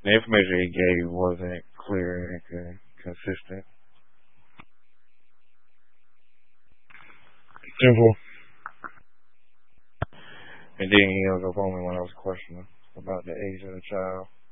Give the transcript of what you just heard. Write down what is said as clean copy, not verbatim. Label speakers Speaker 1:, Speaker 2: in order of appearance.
Speaker 1: The information he gave wasn't clear and consistent.
Speaker 2: Simple.
Speaker 1: And then he hung up on me when I was questioning about the age of the child.